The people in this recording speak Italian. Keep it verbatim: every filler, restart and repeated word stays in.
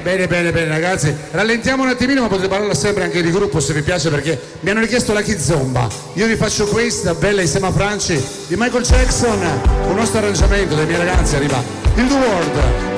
bene, bene, bene ragazzi. Rallentiamo un attimino, ma potete parlare sempre anche di gruppo se vi piace, perché mi hanno richiesto la Kizomba. Io vi faccio questa bella insieme a Franci di Michael Jackson, un nostro arrangiamento dei miei ragazzi, arriva il The World.